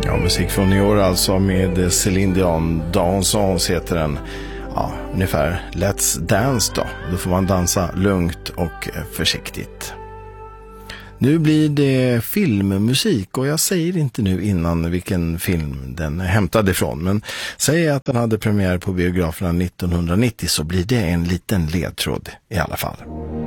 Ja, musik från i år alltså med Céline Dion. Dansons heter den. Ja, ungefär Let's Dance då. Då får man dansa lugnt och försiktigt. Nu blir det filmmusik och jag säger inte nu innan vilken film den är hämtad ifrån. Men säger att den hade premiär på biograferna 1990 så blir det en liten ledtråd i alla fall.